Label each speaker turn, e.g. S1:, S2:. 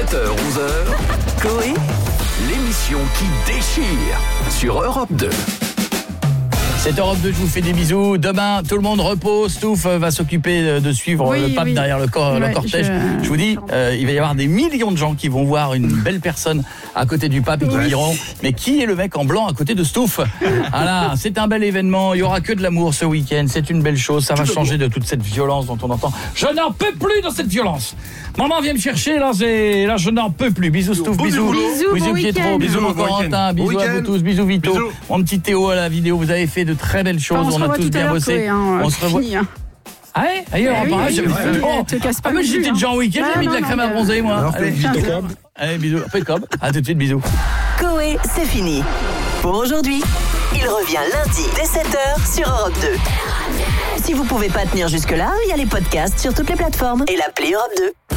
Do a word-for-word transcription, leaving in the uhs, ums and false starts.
S1: sept heures onze heures, Coé, l'émission qui déchire sur Europe deux.
S2: C'est Europe deux, je vous fais des bisous. Demain, tout le monde repose. Stouff va s'occuper de suivre oui, le pape oui. derrière le, cor- ouais, le cortège. Je, je vous dis, euh, il va y avoir des millions de gens qui vont voir une belle personne à côté du pape et qui oui. diront mais qui est le mec en blanc à côté de Stouff? Voilà, c'est un bel événement. Il y aura que de l'amour ce week-end. C'est une belle chose. Ça va changer de toute cette violence dont on entend. Je n'en peux plus dans cette violence. Maman vient me chercher. Là, c'est... là je n'en peux plus. Bisous Stouff, bisous.
S3: Bisous,
S2: bisous
S3: bon
S2: Pietro, bisous mon Corentin, bisous bon à vous tous, bisous Vito. Bisous. Mon petit Théo à la vidéo, vous avez fait de très belles choses.
S3: Enfin, on,
S2: on a tous bien bossé.
S3: Coé, hein,
S2: on se revoit.
S3: Fini, hein.
S2: Ah ouais, ailleurs,
S3: bah,
S2: oui,
S3: oui,
S2: j'avais
S3: oui,
S2: fait.
S3: oui,
S2: Oh,
S3: te casse pas
S2: ah, mais j'étais déjà en week-end, j'ai mis de la crème à bronzer, moi.
S4: Alors,
S2: allez,
S4: bisous.
S2: Allez, bisous. Impeccable. À tout de suite, bisous.
S5: Coé, c'est fini. Pour aujourd'hui, il revient lundi dès sept heures sur Europe deux. Si vous pouvez pas tenir jusque-là, il y a les podcasts sur toutes les plateformes et l'appli Europe deux.